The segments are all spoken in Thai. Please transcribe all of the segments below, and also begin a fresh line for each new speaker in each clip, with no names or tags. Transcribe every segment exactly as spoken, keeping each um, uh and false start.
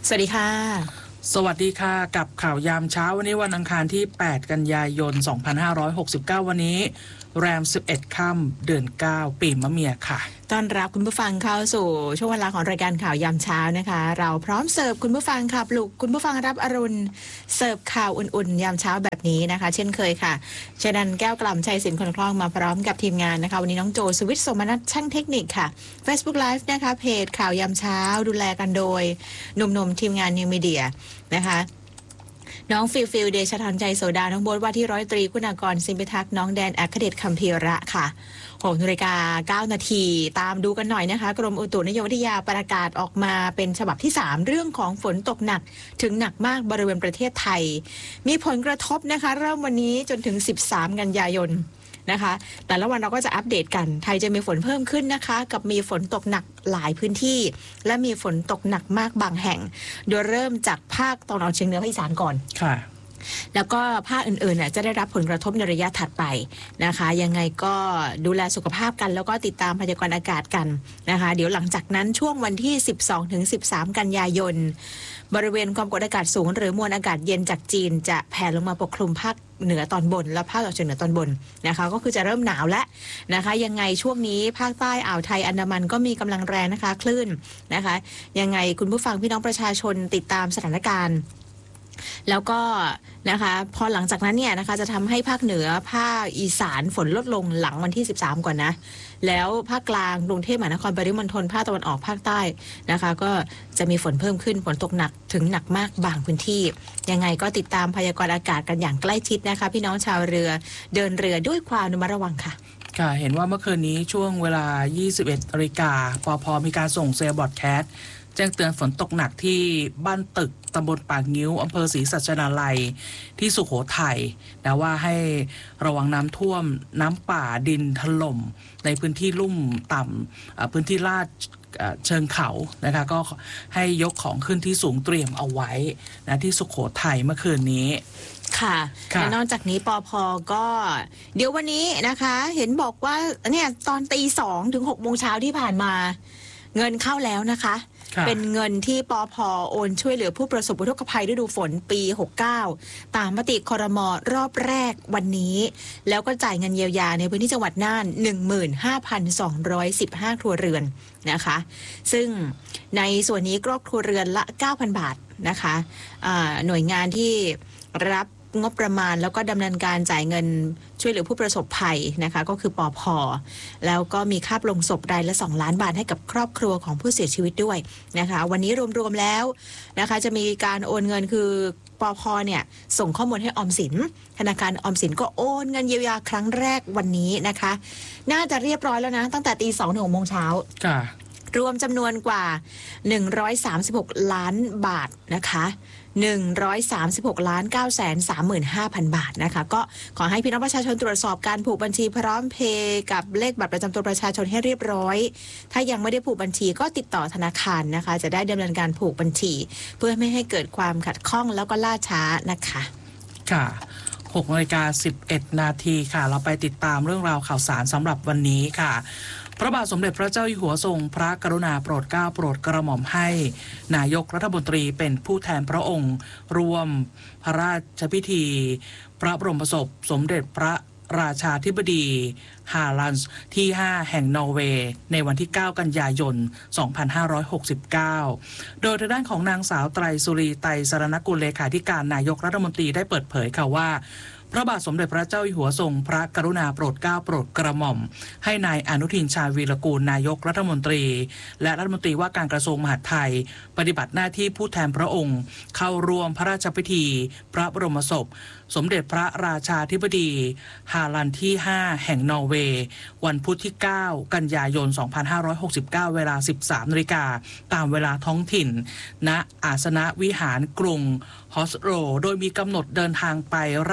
สวัสดีค่ะ
สวัสดีค่ะกับข่าวยามเช้าวันนี้วันอังคารที่แปดกันยายนสองพันห้าร้อยหกสิบเก้าวันนี้แรมสิบเอ็ดค่ำเดือนเก้าปีมะเมียค่ะ
ต้อนรับคุณผู้ฟังเข้าสู่ช่วงเวลาของรายการข่าวยามเช้านะคะเราพร้อมเสิร์ฟคุณผู้ฟังค่ะปลุกคุณผู้ฟังรับอรุณเสิร์ฟข่าวอุ่นๆยามเช้าแบบนี้นะคะเช่นเคยค่ะชนันแก้วกล่ำชัยศิลป์คนคล่องมาพร้อมกับทีมงานนะคะวันนี้น้องโจสวิทย์สมนัสช่างเทคนิคค่ะ Facebook Live นะคะเพจข่าวยามเช้าดูแลกันโดยหนุ่มๆทีมงานนิวมีเดียนะคะน้องฟิลฟิลเดชทันใจโสดาน้องโบ๊ทว่าที่ร้อยตรีคุณากรสิมพิทักษ์น้องแดนอัครเดชคัมภีระค่ะหกนาฬิกาเก้านาทีตามดูกันหน่อยนะคะกรมอุตุนิยมวิทยาประกาศออกมาเป็นฉบับที่สามเรื่องของฝนตกหนักถึงหนักมากบริเวณประเทศไทยมีผลกระทบนะคะเริ่มวันนี้จนถึงสิบสามกันยายนนะคะแต่ละวันเราก็จะอัปเดตกันไทยจะมีฝนเพิ่มขึ้นนะคะกับมีฝนตกหนักหลายพื้นที่และมีฝนตกหนักมากบางแห่งโดยเริ่มจากภาคตะวันออกเฉียงเหนือภาคอีสานก่อน
ค่ะ
แล้วก็ภาคอื่นๆน่ะจะได้รับผลกระทบในระยะถัดไปนะคะยังไงก็ดูแลสุขภาพกันแล้วก็ติดตามพยากรณ์อากาศกันนะคะเดี๋ยวหลังจากนั้นช่วงวันที่สิบสองถึงสิบสามกันยายนบริเวณความกดอากาศสูงหรือมวลอากาศเย็นจากจีนจะแผ่ลงมาปกคลุมภาคเหนือตอนบนและภาคตะวันออกเฉียงเหนือตอนบนนะคะก็คือจะเริ่มหนาวแล้วนะคะยังไงช่วงนี้ภาคใต้อ่าวไทยอันดามันก็มีกำลังแรงนะคะคลื่นนะคะยังไงคุณผู้ฟังพี่น้องประชาชนติดตามสถานการณ์แล้วก็นะคะพอหลังจากนั้นเนี่ยนะคะจะทำให้ภาคเหนือภาคอีสานฝนลดลงหลังวันที่สิบสามก่อนนะแล้วภาคกลางกรุงเทพมหานครปริมณฑลภาคตะวันออกภาคใต้นะคะก็จะมีฝนเพิ่มขึ้นฝนตกหนักถึงหนักมากบางพื้นที่ยังไงก็ติดตามพยากรณ์อากาศกันอย่างใกล้ชิดนะคะพี่น้องชาวเรือเดินเรือด้วยความระมัดระวังค่ะ
ค่ะเห็นว่าเมื่อคืนนี้ช่วงเวลา ยี่สิบเอ็ดนาฬิกาปภ.มีการส่งเซลล์บอร์ดแคสต์แจ้งเตือนฝนตกหนักที่บ้านตึกตำบลปากงิ้วอำเภอศรีสัชนาลัยที่สุโขทัยแต่ว่าให้ระวังน้ำท่วมน้ำป่าดินถล่มในพื้นที่ลุ่มต่ำพื้นที่ลาดเชิงเขานะคะก็ให้ยกของขึ้นที่สูงเตรียมเอาไว้นะที่สุโขทัยเมื่อคืนนี้
ค่ะและนอกจากนี้ปภ.ก็เดี๋ยววันนี้นะคะเห็นบอกว่าเนี่ยตอนตีสองถึงหกโมงเช้าที่ผ่านมาเงินเข้าแล้วนะคะเป็นเงินที่ปภ.โอนช่วยเหลือผู้ประสบอุทกภัยฤดูฝนปีหกสิบเก้าตามมติครม.รอบแรกวันนี้แล้วก็จ่ายเงินเยียวยาในพื้นที่จังหวัดน่าน หนึ่งหมื่นห้าพันสองร้อยสิบห้า ครัวเรือนนะคะซึ่งในส่วนนี้ครอบครัวเรือนละ เก้าพัน บาทนะคะหน่วยงานที่รับงบประมาณแล้วก็ดำเนินการจ่ายเงินช่วยเหลือผู้ประสบภัยนะคะก็คือปภ.แล้วก็มีค่าปลงศพรายละสองล้านบาทให้กับครอบครัวของผู้เสียชีวิตด้วยนะคะวันนี้รวมๆแล้วนะคะจะมีการโอนเงินคือปภ.เนี่ยส่งข้อมูลให้ออมสินธนาคารออมสินก็โอนเงินเยียวยาครั้งแรกวันนี้นะคะน่าจะเรียบร้อยแล้วนะตั้งแต่ตีสองถึงหกโมงเช้ารวมจำนวนกว่าหนึ่งร้อยสามสิบหกล้านบาทนะคะหนึ่งร้อยสามสิบหกล้านเก้าแสนสามหมื่นห้าพัน บาทนะคะก็ขอให้พี่น้องประชาชนตรวจสอบการผูกบัญชีพร้อมเพย์กับเลขบัตรประจำตัวประชาชนให้เรียบร้อยถ้ายังไม่ได้ผูกบัญชีก็ติดต่อธนาคารนะคะจะได้ดำเนินการผูกบัญชีเพื่อไม่ให้เกิดความขัดข้องแล้วก็ล่าช้านะคะ
ค่ะหกนาฬิกาสิบเอ็ดนาทีค่ะเราไปติดตามเรื่องราวข่าวสารสำหรับวันนี้ค่ะพระบาทสมเด็จพระเจ้าอยู่หัวทรงพระกรุณาโปรดเกล้าโปรดกระหม่อมให้นายกรัฐมนตรีเป็นผู้แทนพระองค์ร่วมพระราชพิธีพระบรมศพสมเด็จพระราชาธิบดีฮาลันส์ที่ห้าแห่งนอร์เวย์ในวันที่เก้ากันยายนสองพันห้าร้อยหกสิบเก้าโดยทางด้านของนางสาวไตรสุรีไตรสรณกุลเลขาธิการนายกรัฐมนตรีได้เปิดเผยค่ะว่าพระบาทสมเด็จพระเจ้าอยู่หัวทรงพระกรุณาโปรดเกล้าโปรดกระหม่อมให้นายอนุทินชาญวีรกูลนายกรัฐมนตรีและรัฐมนตรีว่าการกระทรวงมหาดไทยปฏิบัติหน้าที่ผู้แทนพระองค์เข้าร่วมพระราชพิธีพระบรมศพสมเด็จพระราชาธิบดีฮาลันที่ห้าแห่งนอร์เวย์วันพุธที่เก้ากันยายนสองพันห้าร้อยหกสิบเก้าเวลา สิบสามนาฬิกาตามเวลาท้องถิ่นณอาสนะวิหารกรุงฮอสโลโดยมีกำหนดเดินทางไปราชอาณาจักร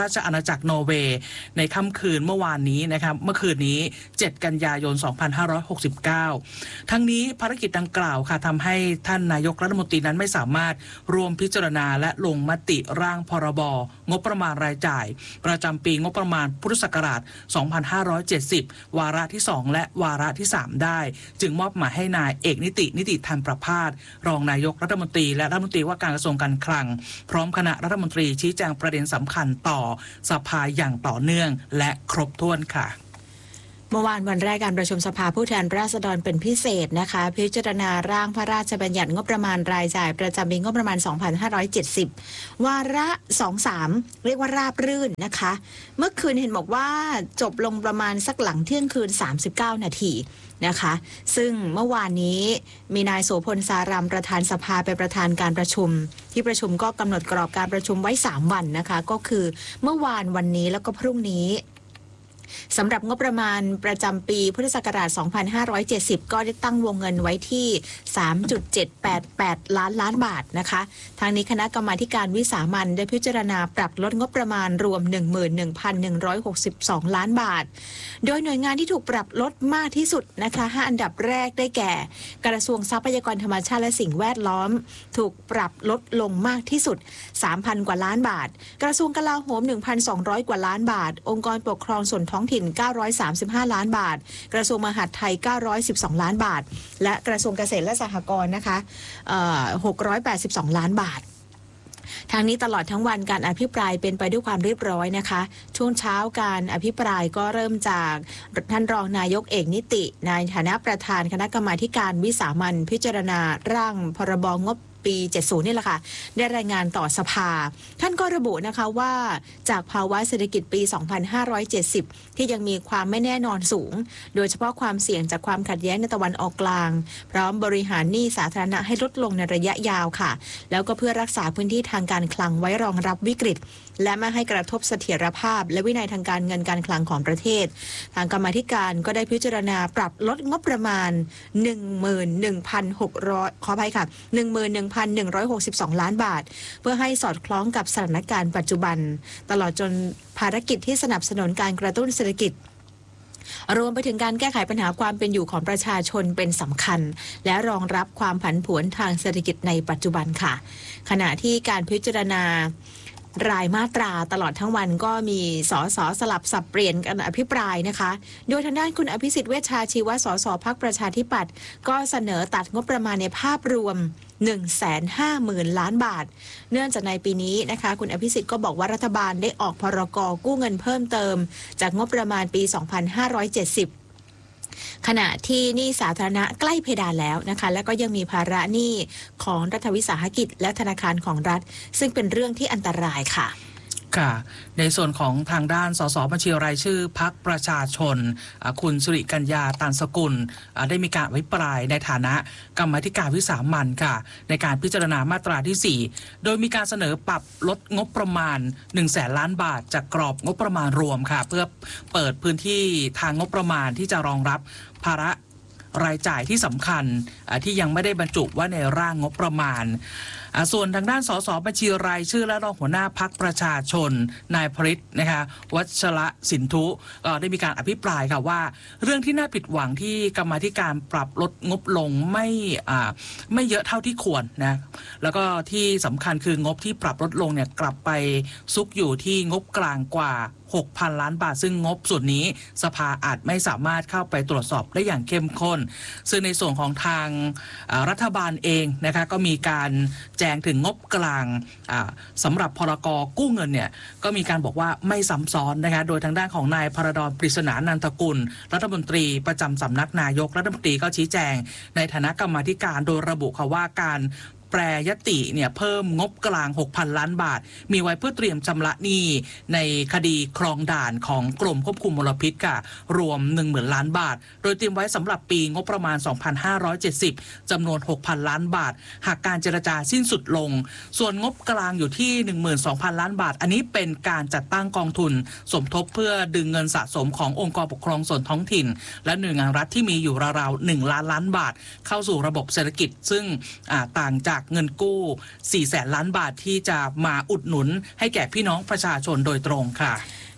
จากนอร์เวย์ในค่ำคืนเมื่อวานนี้นะครับเมื่อคืนนี้เจ็ดกันยายนสองพันห้าร้อยหกสิบเก้าทั้งนี้ภารกิจดังกล่าวค่ะทำให้ท่านนายกรัฐมนตรีนั้นไม่สามารถรวมพิจารณาและลงมติร่างพรบงบประมาณรายจ่ายประจำปีงบประมาณพุทธศักราชสองพันห้าร้อยเจ็ดสิบวาระที่สองและวาระที่สามได้จึงมอบหมายให้นายเอกนิตินิติธรรมประภาสรองนายกรัฐมนตรีและรัฐมนตรีว่าการกระทรวงการคลังพร้อมคณะรัฐมนตรีชี้แจงประเด็นสำคัญต่อสภาอย่างต่อเนื่องและครบถ้วนค่ะ
เมื่อวานวันแรกการประชุมสภาผู้แทนราษฎรเป็นพิเศษนะคะพิจารณาร่างพระราชบัญญัติงบประมาณรายจ่ายประจำปีงบประมาณสองพันห้าร้อยเจ็ดสิบวาระ สอง สาม เรียกว่าราบรื่นนะคะเมื่อคืนเห็นบอกว่าจบลงประมาณสักหลังเที่ยงคืนสามสิบเก้านาทีนะคะซึ่งเมื่อวานนี้มีนายโสพลสารามประธานสภาเป็นประธานการประชุมที่ประชุมก็กำหนดกรอบการประชุมไว้สามวันนะคะก็คือเมื่อวานวันนี้แล้วก็พรุ่งนี้สำหรับงบประมาณประจำปีพุทธศักราชสองพันห้าร้อยเจ็ดสิบก็ได้ตั้งวงเงินไว้ที่ สามจุดเจ็ดแปดแปด ล้านล้านบาทนะคะทางนี้คณะกรรมาการวิสามัญได้พิจารณาปรับลดงบประมาณรวม หนึ่งหมื่นหนึ่งพันหนึ่งร้อยหกสิบสอง ล้านบาทโดยหน่วยงานที่ถูกปรับลดมากที่สุดนะคะห้าอันดับแรกได้แก่กระทรวงทรัพยากรธรรมชาติและสิ่งแวดล้อมถูกปรับลดลงมากที่สุด สามพัน กว่าล้านบาทกระทรวงกลาโหม หนึ่งพันสองร้อย กว่าล้านบาทองค์กรปกครองส่วนท้องถิ่นเก้าร้อยสามสิบห้า ล้านบาทกระทรวงมหาดไทยเก้าร้อยสิบสองล้านบาทและกระทรวงเกษตรและสหกรณ์นะคะเอ่อหกร้อยแปดสิบสองล้านบาททางนี้ตลอดทั้งวันการอภิปรายเป็นไปด้วยความเรียบร้อยนะคะช่วงเช้าการอภิปรายก็เริ่มจากท่านรองนายกเอกนิติในฐานะประธานคณะกรรมาการวิสามัญพิจารณาร่างพรบงบปีเจ็ดสิบนี่แหละค่ะได้รายงานต่อสภาท่านก็ระบุนะคะว่าจากภาวะเศรษฐกิจปีสองพันห้าร้อยเจ็ดสิบที่ยังมีความไม่แน่นอนสูงโดยเฉพาะความเสี่ยงจากความขัดแย้งในตะวันออกกลางพร้อมบริหารหนี้สาธารณะให้ลดลงในระยะยาวค่ะแล้วก็เพื่อรักษาพื้นที่ทางการคลังไว้รองรับวิกฤตและไม่ให้กระทบเสถียรภาพและวินัยทางการเงินการคลังของประเทศทางกรรมาธิการก็ได้พิจารณาปรับลดงบประมาณ หนึ่งหมื่นหนึ่งพันหกร้อย ขออภัยค่ะ หนึ่งหมื่นหนึ่งพันหนึ่งร้อยหกสิบสอง ล้านบาทเพื่อให้สอดคล้องกับสถานการณ์ปัจจุบันตลอดจนภารกิจที่สนับสนุนการกระตุ้นเศรษฐกิจรวมไปถึงการแก้ไขปัญหาความเป็นอยู่ของประชาชนเป็นสำคัญและรองรับความผันผวนทางเศรษฐกิจในปัจจุบันค่ะขณะที่การพิจารณารายมาตราตลอดทั้งวันก็มีสสสลับสับเปลี่ยนกันอภิปรายนะคะโดยทางด้านคุณอภิสิทธิ์เวชชาชีวะสสพรรคประชาธิปัตย์ก็เสนอตัดงบประมาณในภาพรวม หนึ่งแสนห้าหมื่น ล้านบาทเนื่องจากในปีนี้นะคะคุณอภิสิทธิ์ก็บอกว่ารัฐบาลได้ออกพรก.กู้เงินเพิ่มเติมจากงบประมาณปีสองพันห้าร้อยเจ็ดสิบขณะที่หนี้สาธารณะใกล้เพดานแล้วนะคะและก็ยังมีภาระหนี้ของรัฐวิสาหกิจและธนาคารของรัฐซึ่งเป็นเรื่องที่อันตรายค่ะ
ค่ะในส่วนของทางด้านสสบัญชีรายชื่อพรรคประชาชนคุณสุริกัญญาตันสกุลได้มีการอภิปรายในฐานะกรรมาธิการวิสามัญค่ะในการพิจารณามาตราที่สี่โดยมีการเสนอปรับลดงบประมาณหนึ่งแสนล้านบาทจากกรอบงบประมาณรวมค่ะเพื่อเปิดพื้นที่ทางงบประมาณที่จะรองรับภาระรายจ่ายที่สำคัญที่ยังไม่ได้บรรจุว่าในร่างงบประมาณส่วนทางด้านสสบัญชีรายชื่อและรองหัวหน้าพรรคประชาชนนายพฤทธิ์นะคะวัชระสินธุได้มีการอภิปรายค่ะว่าเรื่องที่น่าผิดหวังที่กรรมาธิการปรับลดงบลงไม่ไม่เยอะเท่าที่ควรนะแล้วก็ที่สำคัญคืองบที่ปรับลดลงเนี่ยกลับไปซุกอยู่ที่งบกลางกว่าหกพัน ล้านบาทซึ่งงบส่วนนี้สภาอาจไม่สามารถเข้าไปตรวจสอบได้อย่างเข้มข้นซึ่งในส่วนของทางรัฐบาลเองนะคะก็มีการแจ้งถึงงบกลางสำหรับพรก.กู้เงินเนี่ยก็มีการบอกว่าไม่ซ้ำซ้อนนะคะโดยทางด้านของนายพระดอนปริศนานันทกุลรัฐมนตรีประจำสำนักนายกรัฐมนตรีก็ชี้แจงในฐานะกรรมาธิการโดยระบุค่ะว่าการแปรยติเนี่ยเพิ่มงบกลาง หกพัน ล้านบาทมีไว้เพื่อเตรียมชำระหนี้ในคดีคลองด่านของกรมควบคุมมลพิษค่ะรวม หนึ่งหมื่น ล้านบาทโดยเตรียมไว้สำหรับปีงบประมาณ สองพันห้าร้อยเจ็ดสิบ จำนวน หกพัน ล้านบาทหากการเจรจาสิ้นสุดลงส่วนงบกลางอยู่ที่ หนึ่งหมื่นสองพัน ล้านบาทอันนี้เป็นการจัดตั้งกองทุนสมทบเพื่อดึงเงินสะสมขององค์กรปกครองส่วนท้องถิ่นและหน่วยงานรัฐที่มีอยู่ราวๆหนึ่งล้านล้านบาทเข้าสู่ระบบเศรษฐกิจซึ่งต่างจากเงินกู้สี่แสนล้านบาทที่จะมาอุดหนุนให้แก่พี่น้องประชาชนโดยตรงค่ะ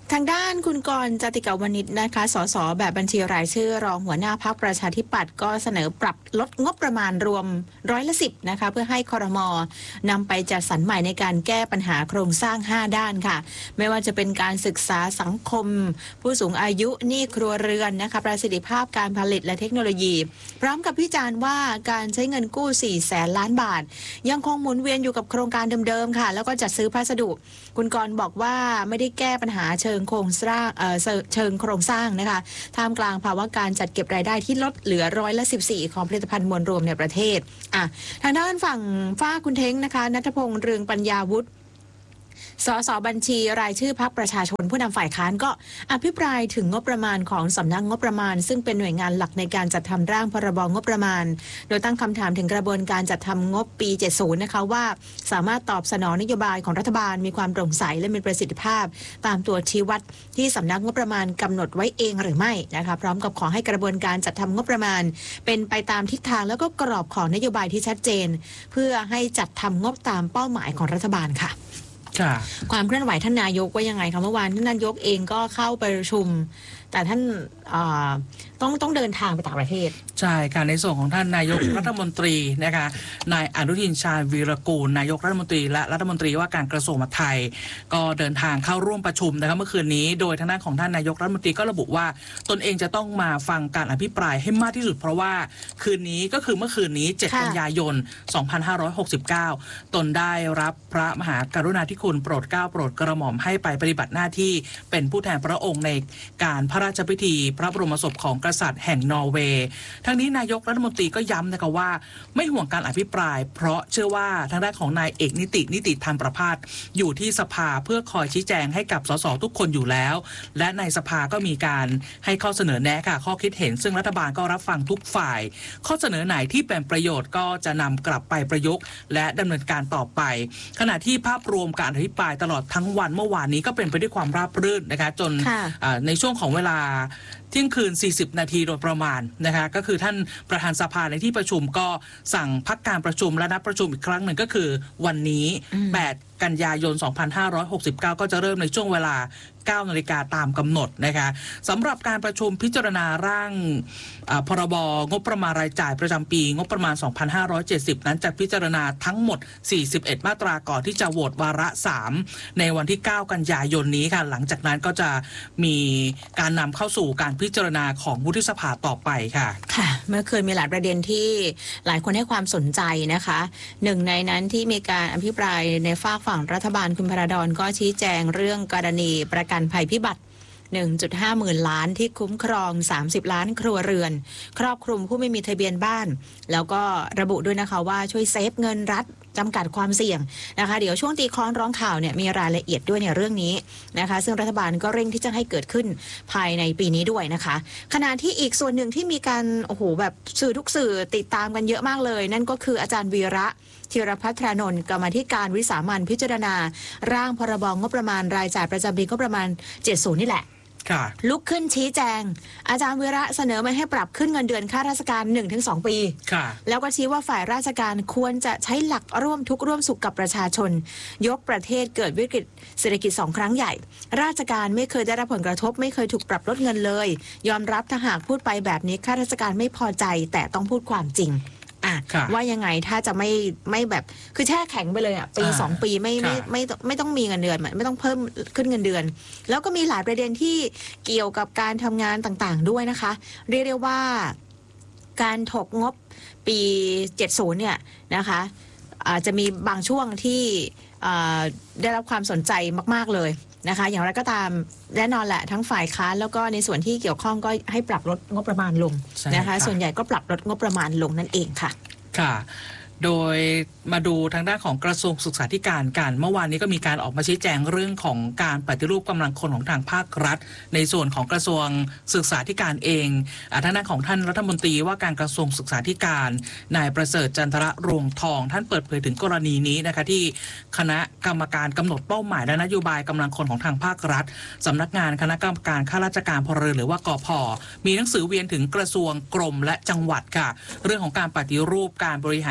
ทางด้านคุณกรณ์ จติกาวณิชนะคะสสแบบบัญชีรายชื่อรองหัวหน้าพรรคประชาธิปัตย์ก็เสนอปรับลดงบประมาณรวมร้อยละสิบนะคะเพื่อให้ครม.นำไปจัดสรรใหม่ในการแก้ปัญหาโครงสร้างห้าด้านค่ะไม่ว่าจะเป็นการศึกษาสังคมผู้สูงอายุหนี้ครัวเรือนนะคะประสิทธิภาพการผลิตและเทคโนโลยีพร้อมกับวิจารณ์ว่าการใช้เงินกู้สี่แสนล้านบาทยังคงหมุนเวียนอยู่กับโครงการเดิมๆค่ะแล้วก็จัดซื้อพัสดุคุณกรณ์บอกว่าไม่ได้แก้ปัญหาเชิงโครงสร้างเอ่อเชิงโครงสร้างนะคะท่ามกลางภาวะการจัดเก็บรายได้ที่ลดเหลือร้อยละสิบสี่ของผลิตภัณฑ์มวลรวมในประเทศอ่ะทางด้านฝั่งฝ้าคุณเท้งนะคะณัฐพงษ์เรืองปัญญาวุฒิสสบัญชีรายชื่อพรรคประชาชนผู้นำฝ่ายค้านก็อภิปรายถึงงบประมาณของสำนักงบประมาณซึ่งเป็นหน่วยงานหลักในการจัดทำร่างพรบงบประมาณโดยตั้งคำถามถึงกระบวนการจัดทำงบปีเจ็ดสิบนะคะว่าสามารถตอบสนองนโยบายของรัฐบาลมีความโปร่งใสและมีประสิทธิภาพตามตัวชี้วัดที่สำนักงบประมาณกำหนดไว้เองหรือไม่นะคะพร้อมกับขอให้กระบวนการจัดทำงบประมาณเป็นไปตามทิศทางแล้วก็กรอบของนโยบายที่ชัดเจนเพื่อให้จัดทำงบตามเป้าหมายของรัฐบาลค่ะความเคลื่อนไหวท่านนายกว่ายังไงคะเมื่อวานท่านนายกเองก็เข้าไปประชุมแต่ท่านต้องต้องเดินทางไปต่างประเทศ
ใช่ค่ะในส่วนของท่านนายก รัฐมนตรีนะคะนายอนุทินชาญวีรกูลนายกรัฐมนตรีและรัฐมนตรีว่าการกระทรวงมหาดไทยก็เดินทางเข้าร่วมประชุมนะคะเมื่อคืนนี้โดยทางด้านของท่านนายกรัฐมนตรีก็ระบุว่าตนเองจะต้องมาฟังการอภิปรายให้มากที่สุดเพราะว่าคืนนี้ก็คือเมื่อคืนนี้เจ็ดกันยายนสองพันห้าร้อยหกสิบเก้าตนได้รับพระมหากรุณาธิคุณโปรดเกล้าโปรดกระหม่อมให้ไปปฏิบัติหน้าที่เป็นผู้แทนพระองค์ในการพระราชพิธีพระบรมศพของกษัตริย์แห่งนอร์เวย์ทั้งนี้นายกรัฐมนตรีก็ย้ำนะคะว่าไม่ห่วงการอภิปรายเพราะเชื่อว่าทางด้านของนายเอกนิตินิติธรรมประภาสอยู่ที่สภาเพื่อคอยชี้แจงให้กับสสทุกคนอยู่แล้วและในสภาก็มีการให้ข้อเสนอแนะค่ะข้อคิดเห็นซึ่งรัฐบาลก็รับฟังทุกฝ่ายข้อเสนอไหนที่เป็นประโยชน์ก็จะนำกลับไปประยุกต์และดำเนินการต่อไปขณะที่ภาพรวมการอภิปรายตลอดทั้งวันเมื่อวานนี้ก็เป็นไปด้วยความราบรื่นนะคะจนในช่วงของเวลาเที่ยงคืนสี่สิบนาทีโดยประมาณนะคะก็คือท่านประธานสภาในที่ประชุมก็สั่งพักการประชุมและนัดประชุมอีกครั้งหนึ่งก็คือวันนี้แปดกันยายนสองพันห้าร้อยหกสิบเก้าก็จะเริ่มในช่วงเวลาเก้านาฬิกาตามกำหนดนะคะสำหรับการประชุมพิจารณาร่างพรบงบประมาณรายจ่ายประจำปีงบประมาณสองพันห้าร้อยเจ็ดสิบนั้นจะพิจารณาทั้งหมดสี่สิบเอ็ดมาตราก่อนที่จะโหวตวาระสามในวันที่เก้ากันยายนนี้ค่ะหลังจากนั้นก็จะมีการนำเข้าสู่การพิจารณาของวุฒิสภาต่อไปค่ะ
ค่ะเมื่อคืนมีหลายประเด็นที่หลายคนให้ความสนใจนะคะหนึ่งในนั้นที่มีการอภิปรายในฝากฝั่งรัฐบาลคุณพระดอนก็ชี้แจงเรื่องกรณีประกันภัยพิบัติ หนึ่งจุดห้า หมื่นล้านที่คุ้มครองสามสิบล้านครัวเรือนครอบคลุมผู้ไม่มีทะเบียนบ้านแล้วก็ระบุด้วยนะคะว่าช่วยเซฟเงินรัฐจำกัดความเสี่ยงนะคะเดี๋ยวช่วงตีคล้องร้องข่าวเนี่ยมีรายละเอียดด้วยในเรื่องนี้นะคะซึ่งรัฐบาลก็เร่งที่จะให้เกิดขึ้นภายในปีนี้ด้วยนะคะขณะที่อีกส่วนหนึ่งที่มีการโอ้โหแบบสื่อทุกสื่อติดตามกันเยอะมากเลยนั่นก็คืออาจารย์วีระธีรภัทรานนท์กรรมาธิการวิสามัญพิจารณาร่างพรบงบประมาณรายจ่ายประจำปีงบประมาณเจ็ดสิบนี่แหละลุกขึ้นชี้แจงอาจารย์วีระเสนอมาให้ปรับขึ้นเงินเดือนข้าราชการ หนึ่งถึงสอง ปีแล้วก็ชี้ว่าฝ่ายราชการควรจะใช้หลักร่วมทุกข์ร่วมสุขกับประชาชนยกประเทศเกิดวิกฤตเศรษฐกิจสองครั้งใหญ่ราชการไม่เคยได้รับผลกระทบไม่เคยถูกปรับลดเงินเลยยอมรับถ้าหากพูดไปแบบนี้ข้าราชการไม่พอใจแต่ต้องพูดความจริงอ่ะว่ายังไงถ้าจะไม่ไม่แบบคือแช่แข็งไปเลยอ่ะปีสองปีไม่ไม่ไม่ไม่ต้องมีเงินเดือนไม่ต้องเพิ่มขึ้นเงินเดือนแล้วก็มีหลายประเด็นที่เกี่ยวกับการทำงานต่างๆด้วยนะคะเรียกได้ว่าการถกงบปีเจ็ดสิบเนี่ยนะคะอาจจะมีบางช่วงที่ได้รับความสนใจมากๆเลยนะคะอย่างไรก็ตามแน่นอนแหละทั้งฝ่ายค้านแล้วก็ในส่วนที่เกี่ยวข้องก็ให้ปรับลดงบประมาณลงนะคะส่วนใหญ่ก็ปรับลดงบประมาณลงนั่นเองค่ะ
ค่ะโดยมาดูทางด้านของกระทรวงศึกษาธิการกันเมื่อวานนี้ก็มีการออกมาชี้แจงเรื่องของการปฏิรูปกำลังคนของทางภาครัฐในส่วนของกระทรวงศึกษาธิการเองทางด้านของท่านรัฐมนตรีว่าการกระทรวงศึกษาธิการนายประเสริฐจันทรรวงทองท่านเปิดเผยถึงกรณีนี้นะคะที่คณะกรรมการกำหนดเป้าหมายและนโยบายกำลังคนของทางภาครัฐสำนักงานคณะกรรมการข้าราชการพลเรือนหรือว่ากพ.มีหนังสือเวียนถึงกระทรวงกรมและจังหวัดค่ะเรื่องของการปฏิรูปการบริหารจัดการ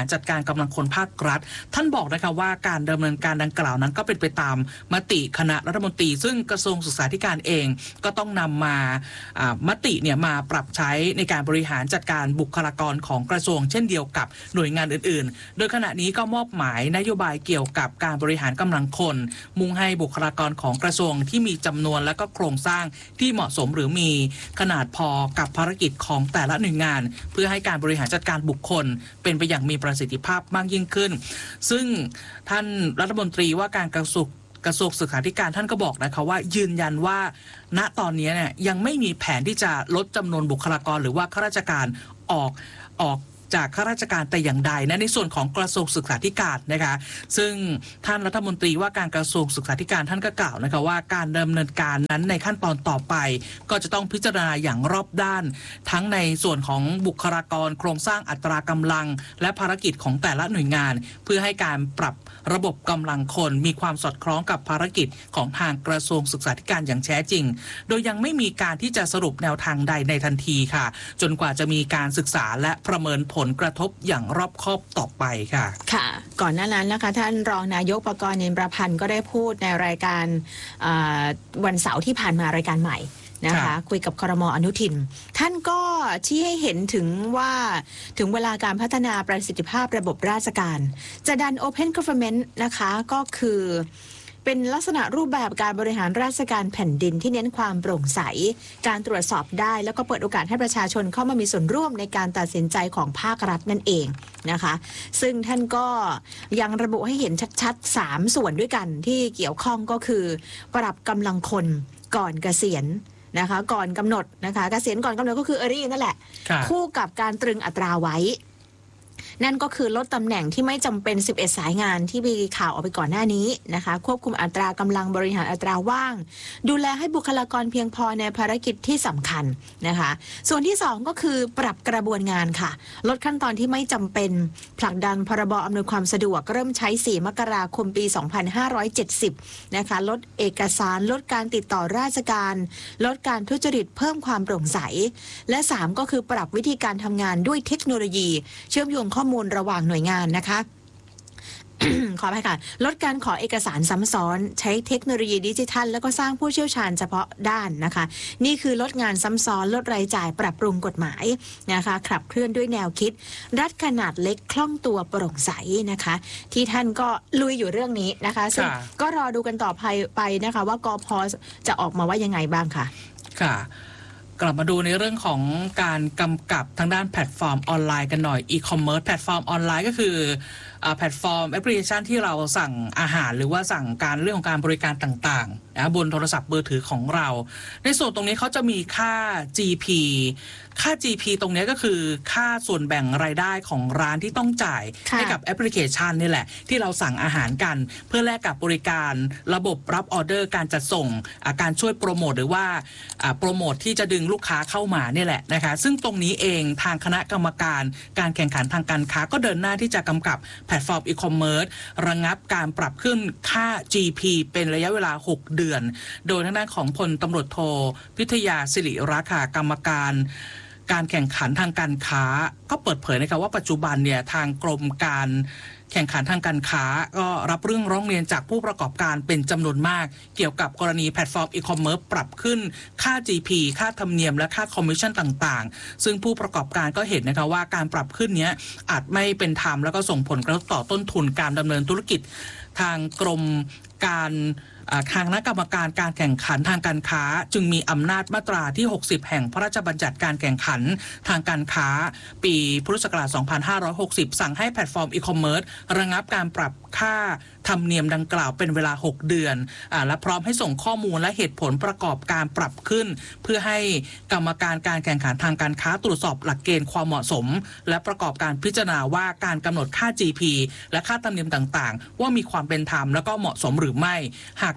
กำลังคนภาครัฐท่านบอกนะคะว่าการดำเนินการดังกล่าวนั้นก็เป็นไปตามมติคณะรัฐมนตรีซึ่งกระทรวงศึกษาธิการเองก็ต้องนำมามติเนี่ยมาปรับใช้ในการบริหารจัดการบุคลากรของกระทรวงเช่นเดียวกับหน่วยงานอื่นๆโดยขณะนี้ก็มอบหมายนโยบายเกี่ยวกับการบริหารกำลังคนมุ่งให้บุคลากรของกระทรวงที่มีจำนวนและก็โครงสร้างที่เหมาะสมหรือมีขนาดพอกับภารกิจของแต่ละหน่วยงานเพื่อให้การบริหารจัดการบุคคลเป็นไปอย่างมีประสิทธิภาพมากยิ่งขึ้นซึ่งท่านรัฐมนตรีว่าการกระทรวงกระทรวงศึกษาธิการท่านก็บอกนะคะว่ายืนยันว่าณตอนนี้เนี่ยยังไม่มีแผนที่จะลดจำนวนบุคลากรหรือว่าข้าราชการออกออกจากข้าราชการแต่อย่างใดนะในส่วนของกระทรวงศึกษาธิการนะคะซึ่งท่านรัฐมนตรีว่าการกระทรวงศึกษาธิการท่านก็กล่าวนะคะว่าการดำเนินการนั้นในขั้นตอนต่อไปก็จะต้องพิจารณาอย่างรอบด้านทั้งในส่วนของบุคลากรโครงสร้างอัตรากำลังและภารกิจของแต่ละหน่วยงานเพื่อให้การปรับระบบกำลังคนมีความสอดคล้องกับภารกิจของทางกระทรวงศึกษาธิการอย่างแท้จริงโดยยังไม่มีการที่จะสรุปแนวทางใดในทันทีค่ะจนกว่าจะมีการศึกษาและประเมินผลกระทบอย่างรอบคอบต่อไปค่ะ
ค่ะก่อนหน้านั้นนะคะท่านรองนายกปกรณ์ เนนประพันธ์ก็ได้พูดในรายการวันเสาร์ที่ผ่านมารายการใหม่นะคะคุยกับครม.อนุทินท่านก็ชี้ให้เห็นถึงว่าถึงเวลาการพัฒนาประสิทธิภาพระบบราชการจะดัน Open Government นะคะก็คือเป็นลักษณะรูปแบบการบริหารราชการแผ่นดินที่เน้นความโปร่งใสการตรวจสอบได้แล้วก็เปิดโอกาสให้ประชาชนเข้ามามีส่วนร่วมในการตัดสินใจของภาครัฐนั่นเองนะคะซึ่งท่านก็ยังระบุให้เห็นชัดๆสามส่วนด้วยกันที่เกี่ยวข้องก็คือปรับกำลังคนก่อนเกษียณนะคะก่อนกำหนดนะคะเกษียณก่อนกำหนดก็คือเอรี่นั่นแหละคู่กับการตรึงอัตราไว้นั่นก็คือลดตำแหน่งที่ไม่จำเป็นสิบเอ็ดสายงานที่มีข่าวออกไปก่อนหน้านี้นะคะควบคุมอัตรากำลังบริหารอัตราว่างดูแลให้บุคลากรเพียงพอในภารกิจที่สำคัญนะคะส่วนที่สองก็คือปรับกระบวนงานค่ะลดขั้นตอนที่ไม่จำเป็นผลักดันพรบอำนวยความสะดวกเริ่มใช้สี่มกราคมปีสองพันห้าร้อยเจ็ดสิบนะคะลดเอกสารลดการติดต่อราชการลดการทุจริตเพิ่มความโปร่งใสและสามก็คือปรับวิธีการทำงานด้วยเทคโนโลยีเชื่อมโยงข้อมูลระหว่างหน่วยงานนะคะ ขออภัยค่ะลดการขอเอกสารซ้ำซ้อนใช้เทคโนโลยีดิจิทัลแล้วก็สร้างผู้เชี่ยวชาญเฉพาะด้านนะคะนี่คือลดงานซ้ำซ้อนลดรายจ่ายปรับปรุงกฎหมายนะคะขับเคลื่อนด้วยแนวคิดรัฐขนาดเล็กคล่องตัวโปร่งใสนะคะที่ท่านก็ลุยอยู่เรื่องนี้นะคะซึ่งก็รอดูกันต่อไปไปนะคะว่ากพ.จะออกมาว่ายังไงบ้างค่ะ
ค่ะกลับมาดูในเรื่องของการกำกับทางด้านแพลตฟอร์มออนไลน์กันหน่อยอีคอมเมิร์ซแพลตฟอร์มออนไลน์ก็คือแพลตฟอร์มแอปพลิเคชันที่เราสั่งอาหารหรือว่าสั่งการเรื่องของการบริการต่างๆนะบนโทรศัพท์มือถือของเราในส่วนตรงนี้เขาจะมีค่า จี พี ค่า จี พี ตรงนี้ก็คือค่าส่วนแบ่งรายได้ของร้านที่ต้องจ่ายให้กับแอปพลิเคชันนี่แหละที่เราสั่งอาหารกันเพื่อแลกกับบริการระบบรับออเดอร์การจัดส่งการช่วยโปรโมทหรือว่าโปรโมทที่จะดึงลูกค้าเข้ามานี่แหละนะคะซึ่งตรงนี้เองทางคณะกรรมการการแข่งขันทางการค้าก็เดินหน้าที่จะกำกับแพลตฟอร์มอีคอมเมิร์ซระงับการปรับขึ้นค่า จี พี เป็นระยะเวลาหกเดือนโดยทางด้านของพลตำรวจโทพิทยาสิริรักษ์ค่ะกรรมการการแข่งขันทางการค้าก็เปิดเผยนะคะว่าปัจจุบันเนี่ยทางกรมการแข่งขันทางการค้าก็รับเรื่องร้องเรียนจากผู้ประกอบการเป็นจำนวนมากเกี่ยวกับกรณีแพลตฟอร์มอีคอมเมิร์ซปรับขึ้นค่า จี พี ค่าธรรมเนียมและค่าคอมมิชชั่นต่างๆซึ่งผู้ประกอบการก็เห็นนะคะว่าการปรับขึ้นนี้อาจไม่เป็นธรรมแล้วก็ส่งผลกระทบต่อต้นทุนการดำเนินธุรกิจทางกรมการทางคณะกรรมการการแข่งขันทางการค้าจึงมีอำนาจมาตราที่หกสิบแห่งพระราชบัญญัติการแข่งขันทางการค้าปีพุทธศักราชสองพันห้าร้อยหกสิบสั่งให้แพลตฟอร์มอีคอมเมิร์ซระงับการปรับค่าธรรมเนียมดังกล่าวเป็นเวลาหกเดือนอ่าและพร้อมให้ส่งข้อมูลและเหตุผลประกอบการปรับขึ้นเพื่อให้กรรมการการแข่งขันทางการค้าตรวจสอบหลักเกณฑ์ความเหมาะสมและประกอบการพิจารณาว่าการกำหนดค่า จี พี และค่าธรรมเนียมต่างๆว่ามีความเป็นธรรมและก็เหมาะสมหรือไม่หาก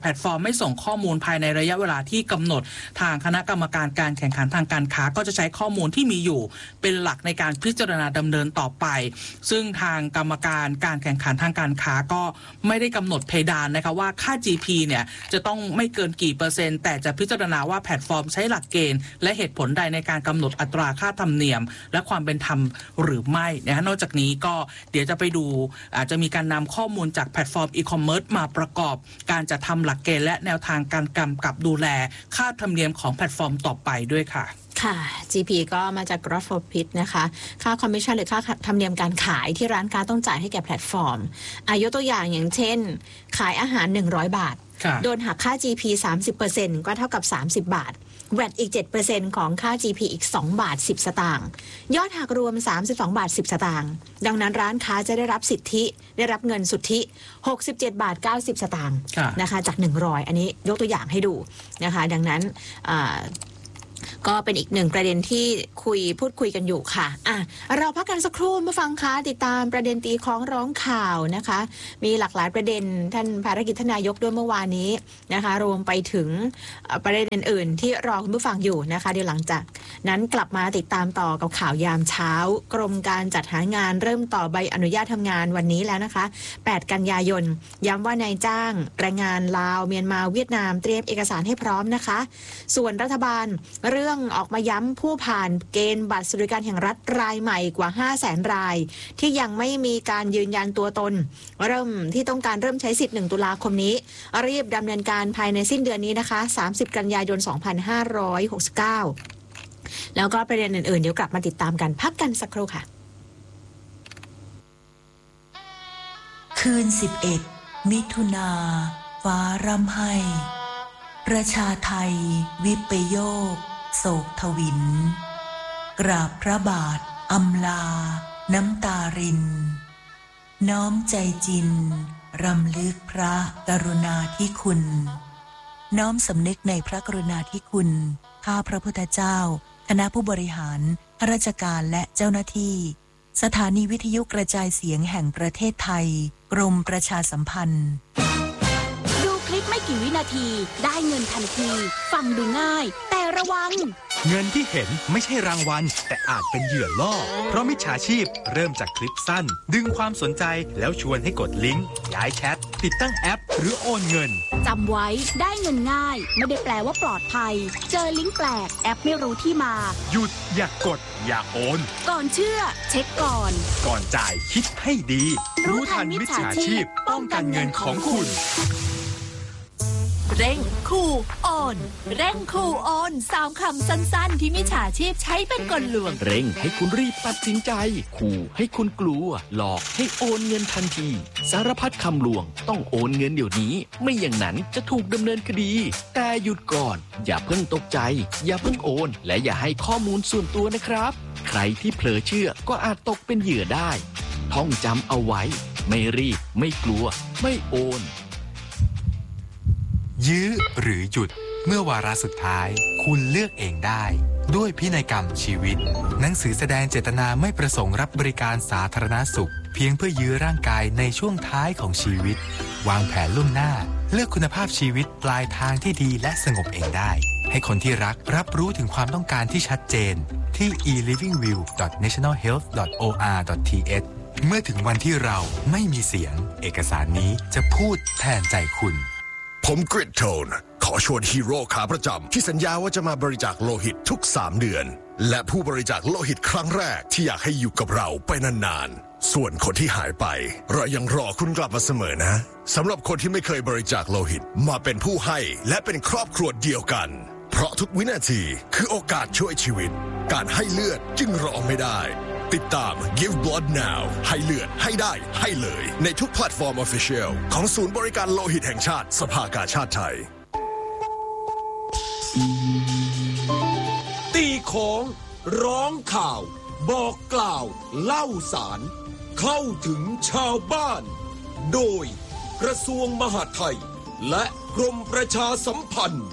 พลตฟอร์มไม่ส่งข้อมูลภายในระยะเวลาที่กำหนดทางคณะกรรมการการแข่งขันทางการค้าก็จะใช้ข้อมูลที่มีอยู่เป็นหลักในการพิจารณาดำเนินต่อไปซึ่งทางกรรมการการแข่งขันทางการค้าก็ไม่ได้กำหนดเพดานนะคะว่าค่า จี พี เนี่ยจะต้องไม่เกินกี่เปอร์เซ็นต์แต่จะพิจารณาว่าแพลตฟอร์มใช้หลักเกณฑ์และเหตุผลใดในการกำหนดอัตราค่าธรรมเนียมและความเป็นธรรมหรือไม่นะฮะนอกจากนี้ก็เดี๋ยวจะไปดูอาจจะมีการนำข้อมูลจากแพลตฟอร์มอีคอมเมิร์ซมาประกอบการจัดทำหลักเกณฑ์และแนวทางการกำกับดูแลค่าธรรมเนียมของแพลตฟอร์มต่อไปด้วยค่ะ
ค่ะ จี พี ก็มาจาก gross profit นะคะค่าคอมมิชชั่นหรือค่าธรรมเนียมการขายที่ร้านค้าต้องจ่ายให้แก่แพลตฟอร์มอายุตัวอย่างอย่างเช่นขายอาหารหนึ่งร้อยบาทโดนหักค่า จี พี สามสิบเปอร์เซ็นต์ ก็เท่ากับสามสิบบาท แวต อีก เจ็ดเปอร์เซ็นต์ ของค่า จี พี อีกสองบาทสิบสตางค์ยอดหักรวมสามสิบสองบาทสิบสตางค์ดังนั้นร้านค้าจะได้รับสิทธิได้รับเงินสุทธิหกสิบเจ็ดบาทเก้าสิบสตางค์นะคะจากหนึ่งร้อยอันนี้ยกตัวอย่างให้ดูนะคะดังนั้นก็เป็นอีกหนึ่งประเด็นที่คุยพูดคุยกันอยู่ค่ะอ่ะเราพักกันสักครู่มาฟังคะติดตามประเด็นตีคล้องร้องข่าวนะคะมีหลากหลายประเด็นท่านภารกิจทนายกด้วยเมื่อวานนี้นะคะรวมไปถึงประเด็นอื่นๆที่รอคุณผู้ฟังอยู่นะคะเดี๋ยวหลังจากนั้นกลับมาติดตามต่อกับข่าวยามเช้ากรมการจัดหางานเริ่มต่อใบอนุญาตทำงานวันนี้แล้วนะคะแปดกันยายนย้ำว่านายจ้างแรงงานลาวเมียนมาเวียดนามเตรียมเอกสารให้พร้อมนะคะส่วนรัฐบาลเรื่องออกมาย้ำผู้ผ่านเกณฑ์บัตรสวัสดิการแห่งรัฐรายใหม่กว่า ห้าแสน รายที่ยังไม่มีการยืนยันตัวตนเริ่มที่ต้องการเริ่มใช้สิทธิ์หนึ่งตุลาคมนี้รีบดำเนินการภายในสิ้นเดือนนี้นะคะสามสิบกันยายนสองพันห้าร้อยหกสิบเก้าแล้วก็ประเด็นอื่นๆเดี๋ยวกลับมาติดตามกันพักกันสักครู่ค่ะ
คืนสิบเอ็ดมิถุนาฟ้าร่ำไห้ประชาไทยวิปโยคโศกทวินกราบพระบาทอำลาน้ำตารินน้อมใจจินรำลึกพระกรุณาธิคุณน้อมสำนึกในพระกรุณาธิคุณข้าพระพุทธเจ้าคณะผู้บริหารข้าราชการและเจ้าหน้าที่สถานีวิทยุกระจายเสียงแห่งประเทศไทยกรมประชาสัมพันธ์
ดูคลิปไม่กี่วินาทีได้เงินทันทีฟังดูง่ายแต่ระวัง
เงินที่เห็นไม่ใช่รางวัลแต่อาจเป็นเหยื่อล่อเพราะมิจฉาชีพเริ่มจากคลิปสั้นดึงความสนใจแล้วชวนให้กดลิงก์ย้ายแชทติดตั้งแอปหรือโอนเงิน
จำไว้ได้เงินง่ายไม่ได้แปลว่าปลอดภัยเจอลิงก์แปลกแอปไม่รู้ที่มา
หยุดอย่ากกดอย่าโอน
ก่อนเชื่อเช็คก่อน
ก่อนจ่ายคิดให้ดีรู้ทันมิจฉาชีพป้องกันเงินของคุณ
เร่งคูโอนเร่งคูโอนสามคำสั้นๆที่มิจฉาชีพใช้เป็นกลลวง
เร่งให้คุณรีบตัดสินใจขู่ให้คุณกลัวหลอกให้โอนเงินทันทีสารพัดคำลวงต้องโอนเงินเดี๋ยวนี้ไม่อย่างนั้นจะถูกดำเนินคดีแต่หยุดก่อนอย่าเพิ่งตกใจอย่าเพิ่งโอนและอย่าให้ข้อมูลส่วนตัวนะครับใครที่เผลอเชื่อก็อาจตกเป็นเหยื่อได้ท่องจำเอาไว้ไม่รีบไม่กลัวไม่โอน
ยื้อหรือหยุดเมื่อวาระสุดท้ายคุณเลือกเองได้ด้วยพินัยกรรมชีวิตหนังสือแสดงเจตนาไม่ประสงค์รับบริการสาธารณสุขเพียงเพื่อยื้อร่างกายในช่วงท้ายของชีวิตวางแผนล่วงหน้าเลือกคุณภาพชีวิตปลายทางที่ดีและสงบเองได้ให้คนที่รักรับรู้ถึงความต้องการที่ชัดเจนที่ อี ลิฟวิ่งวิว ดอท เนชั่นแนล เฮลท์ ดอท โอ อาร์ ดอท ที เอช เมื่อถึงวันที่เราไม่มีเสียงเอกสารนี้จะพูดแทนใจคุณ
ผมกริดโทนขอชวนฮีโร่ขาประจำที่สัญญาว่าจะมาบริจาคโลหิตทุกสามเดือนและผู้บริจาคโลหิตครั้งแรกที่อยากให้อยู่กับเราไปนานๆส่วนคนที่หายไปเรายังรอคุณกลับมาเสมอนะสำหรับคนที่ไม่เคยบริจาคโลหิตมาเป็นผู้ให้และเป็นครอบครัวเดียวกันเพราะทุกวินาทีคือโอกาสช่วยชีวิตการให้เลือดจึงรอไม่ได้ติดตาม Give Blood Now ให้เลือดให้ได้ให้เลยในทุกแพลตฟอร์ม Official ของศูนย์บริการโลหิตแห่งชาติสภากาชาดไทย
ตีของร้องข่าวบอกกล่าวเล่าสารเข้าถึงชาวบ้านโดยกระทรวงมหาดไทยและกรมประชาสัมพันธ์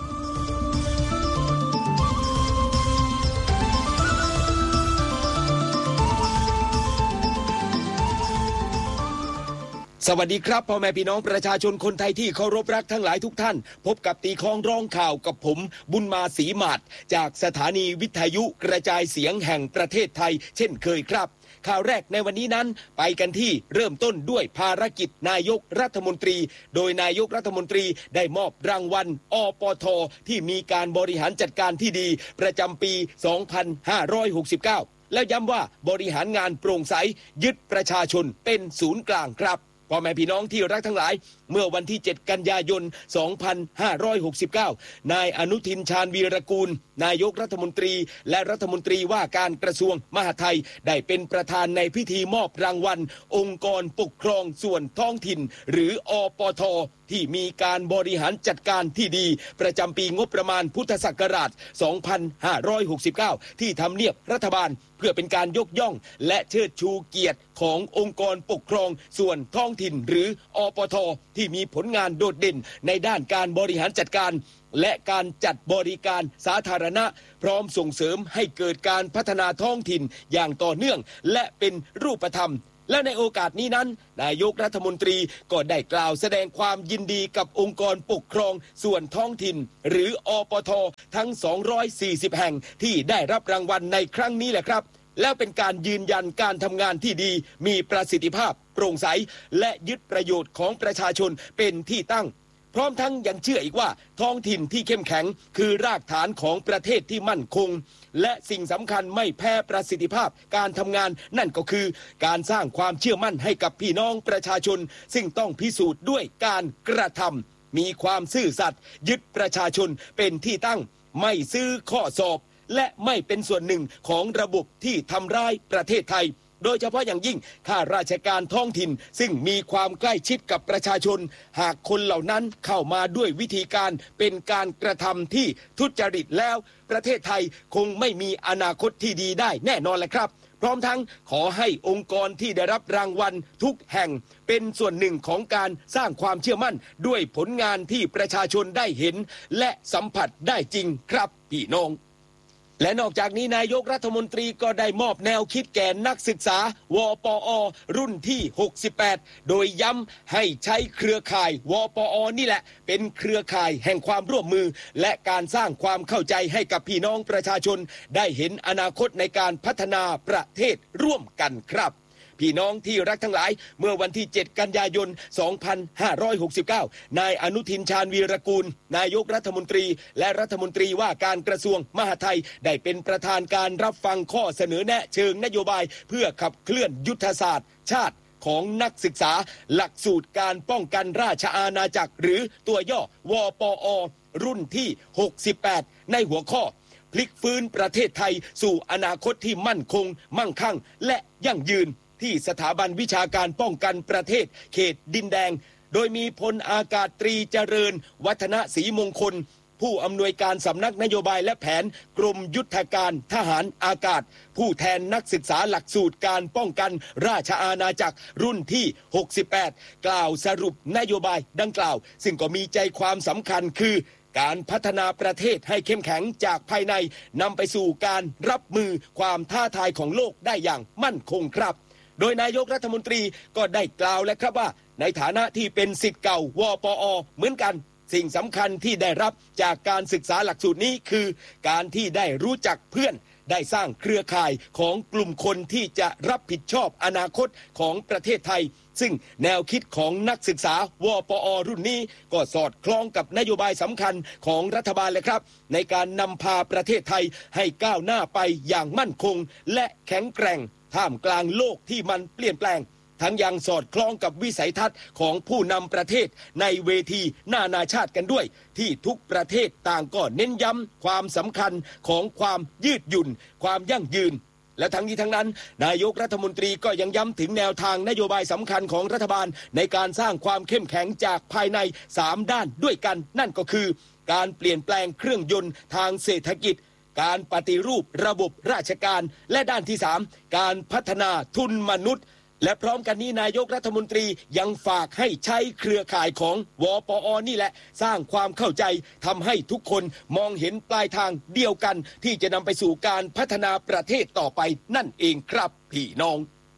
สวัสดีครับพ่อแม่พี่น้องประชาชนคนไทยที่เคารพรักทั้งหลายทุกท่านพบกับตีคล้องร้องข่าวกับผมบุญมาศรีหมาดจากสถานีวิทยุกระจายเสียงแห่งประเทศไทยเช่นเคยครับข่าวแรกในวันนี้นั้นไปกันที่เริ่มต้นด้วยภารกิจนายกรัฐมนตรีโดยนายกรัฐมนตรีได้มอบรางวัลอปท.ที่มีการบริหารจัดการที่ดีประจำปี สองพันห้าร้อยหกสิบเก้า แล้วย้ำว่าบริหารงานโปร่งใสยึดประชาชนเป็นศูนย์กลางครับพ่อแม่พี่น้องที่รักทั้งหลายเมื่อวันที่เจ็ดกันยายนสองพันห้าร้อยหกสิบเก้านายอนุทินชาญวีรกูลนายกรัฐมนตรีและรัฐมนตรีว่าการกระทรวงมหาดไทยได้เป็นประธานในพิธีมอบรางวัลองค์กรปกครองส่วนท้องถิ่นหรืออปท.ที่มีการบริหารจัดการที่ดีประจำปีงบประมาณพุทธศักราชสองพันห้าร้อยหกสิบเก้าที่ทำเนียบรัฐบาลเพื่อเป็นการยกย่องและเชิดชูเกียรติขององค์กรปกครองส่วนท้องถิ่นหรืออปท.ที่มีผลงานโดดเด่นในด้านการบริหารจัดการและการจัดบริการสาธารณะพร้อมส่งเสริมให้เกิดการพัฒนาท้องถิ่นอย่างต่อเนื่องและเป็นรูปธรรมและในโอกาสนี้นั้นนายกรัฐมนตรีก็ได้กล่าวแสดงความยินดีกับองค์กรปกครองส่วนท้องถิ่นหรืออปท.ทั้งสองร้อยสี่สิบแห่งที่ได้รับรางวัลในครั้งนี้แหละครับแล้วเป็นการยืนยันการทำงานที่ดีมีประสิทธิภาพโปร่งใสและยึดประโยชน์ของประชาชนเป็นที่ตั้งพร้อมทั้งยังเชื่ออีกว่าท้องถิ่นที่เข้มแข็งคือรากฐานของประเทศที่มั่นคงและสิ่งสำคัญไม่แพ้ประสิทธิภาพการทำงานนั่นก็คือการสร้างความเชื่อมั่นให้กับพี่น้องประชาชนซึ่งต้องพิสูจน์ด้วยการกระทำมีความซื่อสัตย์ยึดประชาชนเป็นที่ตั้งไม่ซื้อข้อสอบและไม่เป็นส่วนหนึ่งของระบบที่ทำร้ายประเทศไทยโดยเฉพาะอย่างยิ่งข้าราชการท้องถิ่นซึ่งมีความใกล้ชิดกับประชาชนหากคนเหล่านั้นเข้ามาด้วยวิธีการเป็นการกระทำที่ทุจริตแล้วประเทศไทยคงไม่มีอนาคตที่ดีได้แน่นอนแหละครับพร้อมทั้งขอให้องค์กรที่ได้รับรางวัลทุกแห่งเป็นส่วนหนึ่งของการสร้างความเชื่อมั่นด้วยผลงานที่ประชาชนได้เห็นและสัมผัสได้จริงครับพี่น้องและนอกจากนี้นายกรัฐมนตรีก็ได้มอบแนวคิดแก่นักศึกษาวปอ.รุ่นที่หกสิบแปดโดยย้ำให้ใช้เครือข่ายวปอ.นี่แหละเป็นเครือข่ายแห่งความร่วมมือและการสร้างความเข้าใจให้กับพี่น้องประชาชนได้เห็นอนาคตในการพัฒนาประเทศร่วมกันครับพี่น้องที่รักทั้งหลายเมื่อวันที่เจ็ดกันยายนสองพันห้าร้อยหกสิบเก้านายอนุทินชาญวีรกูลนายกรัฐมนตรีและรัฐมนตรีว่าการกระทรวงมหาดไทยได้เป็นประธานการรับฟังข้อเสนอแนะเชิงนโยบายเพื่อขับเคลื่อนยุทธศาสตร์ชาติของนักศึกษาหลักสูตรการป้องกันราชอาณาจักรหรือตัวย่อวปอ.รุ่นที่หกสิบแปดในหัวข้อพลิกฟื้นประเทศไทยสู่อนาคตที่มั่นคงมั่งคั่งและยั่งยืนที่สถาบันวิชาการป้องกันประเทศเขตดินแดงโดยมีพลอากาศตรีเจริญวัฒนศรีมงคลผู้อำนวยการสำนักนโยบายและแผนกรมยุทธการทหารอากาศผู้แทนนักศึกษาหลักสูตรการป้องกันราชอาณาจักรรุ่นที่หกสิบแปดกล่าวสรุปนโยบายดังกล่าวซึ่งก็มีใจความสำคัญคือการพัฒนาประเทศให้เข้มแข็งจากภายในนำไปสู่การรับมือความท้าทายของโลกได้อย่างมั่นคงครับโดยนายกรัฐมนตรีก็ได้กล่าวแล้วครับว่าในฐานะที่เป็นศิษย์เก่าวปอ.เหมือนกันสิ่งสำคัญที่ได้รับจากการศึกษาหลักสูตรนี้คือการที่ได้รู้จักเพื่อนได้สร้างเครือข่ายของกลุ่มคนที่จะรับผิดชอบอนาคตของประเทศไทยซึ่งแนวคิดของนักศึกษาวปอ.รุ่นนี้ก็สอดคล้องกับนโยบายสำคัญของรัฐบาลเลยครับในการนำพาประเทศไทยให้ก้าวหน้าไปอย่างมั่นคงและแข็งแกร่งท่ามกลางโลกที่มันเปลี่ยนแปลงทั้งยังสอดคล้องกับวิสัยทัศน์ของผู้นำประเทศในเวทีนานาชาติกันด้วยที่ทุกประเทศต่างก็เน้นย้ำความสำคัญของความยืดหยุ่นความยั่งยืนและทั้งนี้ทั้งนั้นนายกรัฐมนตรีก็ยังย้ำถึงแนวทางนโยบายสำคัญของรัฐบาลในการสร้างความเข้มแข็งจากภายในสามด้านด้วยกันนั่นก็คือการเปลี่ยนแปลงเครื่องยนต์ทางเศรษฐกิจการปฏิรูประบบราชการและด้านที่สามการพัฒนาทุนมนุษย์และพร้อมกันนี้นายกรัฐมนตรียังฝากให้ใช้เครือข่ายของวปอ.นี่แหละสร้างความเข้าใจทำให้ทุกคนมองเห็นปลายทางเดียวกันที่จะนำไปสู่การพัฒนาประเทศต่อไปนั่นเองครับพี่น้อง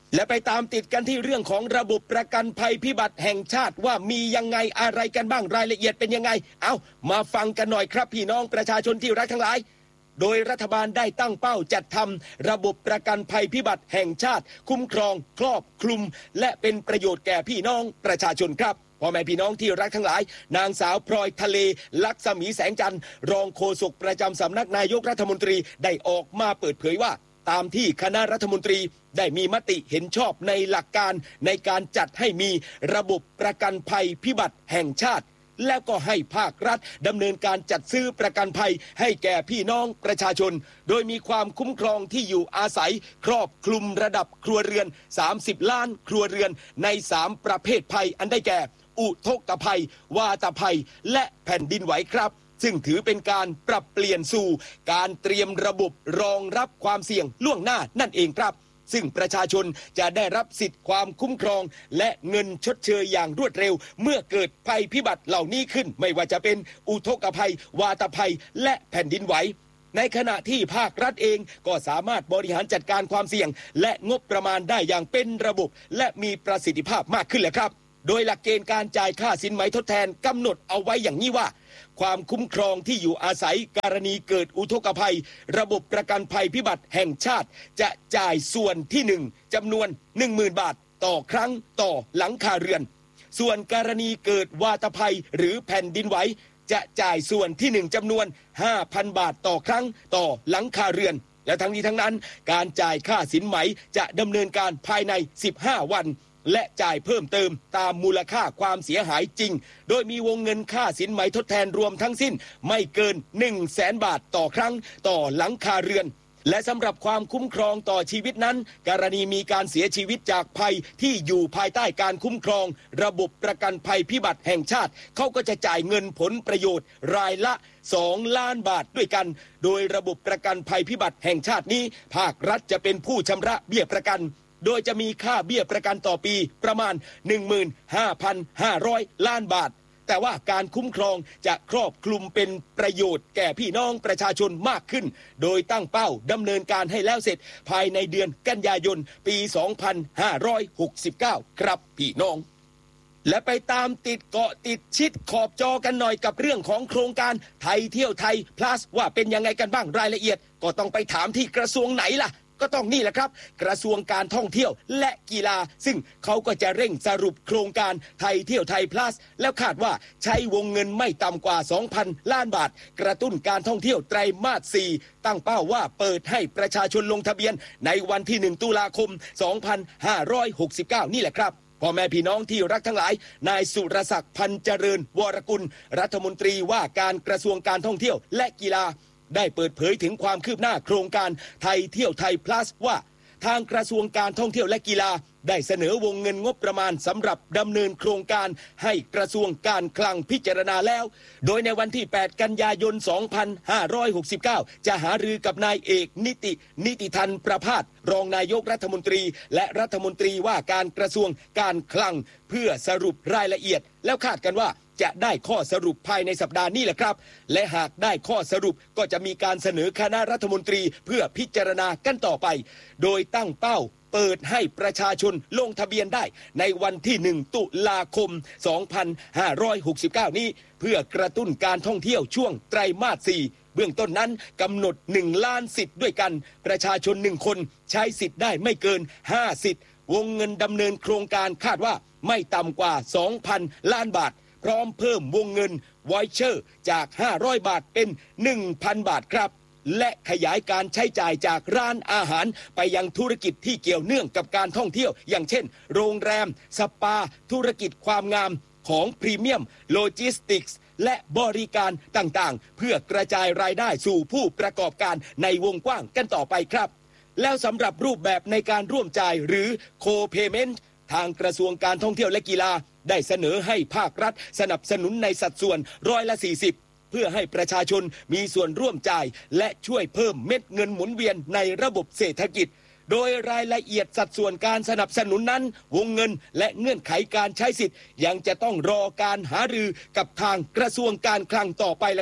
และไปตามติดกันที่เรื่องของระบบประกันภัยพิบัติแห่งชาติว่ามียังไงอะไรกันบ้างรายละเอียดเป็นยังไงเอามาฟังกันหน่อยครับพี่น้องประชาชนที่รักทั้งหลายโดยรัฐบาลได้ตั้งเป้าจัดทำระบบประกันภัยพิบัติแห่งชาติคุ้มครองครอบคลุมและเป็นประโยชน์แก่พี่น้องประชาชนครับพ่อแม่พี่น้องที่รักทั้งหลายนางสาวพลอยทะเลลักษมีแสงจันทร์รองโฆษกประจำสำนักนายกรัฐมนตรีได้ออกมาเปิดเผยว่าตามที่คณะรัฐมนตรีได้มีมติเห็นชอบในหลักการในการจัดให้มีระบบประกันภัยพิบัติแห่งชาติแล้วก็ให้ภาครัฐดำเนินการจัดซื้อประกันภัยให้แก่พี่น้องประชาชนโดยมีความคุ้มครองที่อยู่อาศัยครอบคลุมระดับครัวเรือนสามสิบล้านครัวเรือนในสามประเภทภัยอันได้แก่อุทกภัยวาตภัยและแผ่นดินไหวครับซึ่งถือเป็นการปรับเปลี่ยนสู่การเตรียมระบบรองรับความเสี่ยงล่วงหน้านั่นเองครับซึ่งประชาชนจะได้รับสิทธิ์ความคุ้มครองและเงินชดเชยอย่างรวดเร็วเมื่อเกิดภัยพิบัติเหล่านี้ขึ้นไม่ว่าจะเป็นอุทกภัยวาตภัยและแผ่นดินไหวในขณะที่ภาครัฐเองก็สามารถบริหารจัดการความเสี่ยงและงบประมาณได้อย่างเป็นระบบและมีประสิทธิภาพมากขึ้นแหละครับโดยหลักเกณฑ์การจ่ายค่าสินไหมทดแทนกำหนดเอาไว้อย่างนี้ว่าความคุ้มครองที่อยู่อาศัยกรณีเกิดอุทกภัยระบบประกันภัยพิบัติแห่งชาติจะจ่ายส่วนที่หนึ่งจำนวน หนึ่งหมื่น บาทต่อครั้งต่อหลังคาเรือนส่วนกรณีเกิดวาตภัยหรือแผ่นดินไหวจะจ่ายส่วนที่หนึ่งจำนวน ห้าพัน บาทต่อครั้งต่อหลังคาเรือนและทั้งนี้ทั้งนั้นการจ่ายค่าสินไหมจะดำเนินการภายในสิบห้าวันและจ่ายเพิ่มเติมตามมูลค่าความเสียหายจริงโดยมีวงเงินค่าสินไหมทดแทนรวมทั้งสิ้นไม่เกิน หนึ่งแสน บาทต่อครั้งต่อหลังคาเรือนและสำหรับความคุ้มครองต่อชีวิตนั้นกรณีมีการเสียชีวิตจากภัยที่อยู่ภายใต้การคุ้มครองระบบประกันภัยพิบัติแห่งชาติเขาก็จะจ่ายเงินผลประโยชน์รายละสองล้านบาทด้วยกันโดยระบบประกันภัยพิบัติแห่งชาตินี้ภาครัฐจะเป็นผู้ชำระเบี้ยประกันโดยจะมีค่าเบี้ยประกันต่อปีประมาณ หนึ่งหมื่นห้าพันห้าร้อย ล้านบาทแต่ว่าการคุ้มครองจะครอบคลุมเป็นประโยชน์แก่พี่น้องประชาชนมากขึ้นโดยตั้งเป้าดำเนินการให้แล้วเสร็จภายในเดือนกันยายนปี สองพันห้าร้อยหกสิบเก้า ครับพี่น้องและไปตามติดเกาะติดชิดขอบจอกันหน่อยกับเรื่องของโครงการไทยเที่ยวไทย plus ว่าเป็นยังไงกันบ้างรายละเอียดก็ต้องไปถามที่กระทรวงไหนล่ะก็ต้องนี่แหละครับกระทรวงการท่องเที่ยวและกีฬาซึ่งเขาก็จะเร่งสรุปโครงการไทยเที่ยวไทย plus แล้วคาดว่าใช้วงเงินไม่ต่ำกว่า สองพัน ล้านบาทกระตุ้นการท่องเที่ยวไตรมาสสี่ตั้งเป้าว่าเปิดให้ประชาชนลงทะเบียนในวันที่หนึ่งตุลาคมสองพันห้าร้อยหกสิบเก้านี่แหละครับพ่อแม่พี่น้องที่รักทั้งหลายนายสุรศักดิ์พันเจริญวรกุลรัฐมนตรีว่าการกระทรวงการท่องเที่ยวและกีฬาได้เปิดเผยถึงความคืบหน้าโครงการไทยเที่ยวไทย plus ว่าทางกระทรวงการท่องเที่ยวและกีฬาได้เสนอวงเงินงบประมาณสำหรับดำเนินโครงการให้กระทรวงการคลังพิจารณาแล้วโดยในวันที่แปดกันยายนสองพันห้าร้อยหกสิบเก้าจะหารือกับนายเอกนิตินิติธันประภาสรองนายกรัฐมนตรีและรัฐมนตรีว่าการกระทรวงการคลังเพื่อสรุปรายละเอียดแล้วคาดกันว่าจะได้ข้อสรุปภายในสัปดาห์นี้แหละครับและหากได้ข้อสรุปก็จะมีการเสนอคณะรัฐมนตรีเพื่อพิจารณากันต่อไปโดยตั้งเป้าเปิดให้ประชาชนลงทะเบียนได้ในวันที่หนึ่งตุลาคมสองพันห้าร้อยหกสิบเก้านี้เพื่อกระตุ้นการท่องเที่ยวช่วงไตรมาสสี่เบื้องต้นนั้นกำหนดหนึ่งล้านสิทธิ์ด้วยกันประชาชนหนึ่งคนใช้สิทธิ์ได้ไม่เกินห้าสิทธิ์วงเงินดำเนินโครงการคาดว่าไม่ต่ำกว่า สองพัน ล้านบาทพร้อมเพิ่มวงเงินไวเชอร์จากห้าร้อยบาทเป็น หนึ่งพัน บาทครับและขยายการใช้จ่ายจากร้านอาหารไปยังธุรกิจที่เกี่ยวเนื่องกับการท่องเที่ยวอย่างเช่นโรงแรมสปาธุรกิจความงามของพรีเมียมโลจิสติกส์และบริการต่างๆเพื่อกระจายรายได้สู่ผู้ประกอบการในวงกว้างกันต่อไปครับแล้วสำหรับรูปแบบในการร่วมจ่ายหรือโคเพย์เมนต์ทางกระทรวงการท่องเที่ยวและกีฬาได้เสนอให้ภาครัฐสนับสนุนในสัดส่วนร้อยละสี่สิบเพื่อให้ประชาชนมีส่วนร่วมจ่ายและช่วยเพิ่มเม็ดเงินหมุนเวียนในระบบเศรษฐกิจโดยรายละเอียดสัดส่วนการสนับสนุนนั้นวงเงินและเงื่อนไขการใช้สิทธิ์ยังจะต้องรอการหารือกับทางกระทรวงการคลังต่อไปละครับ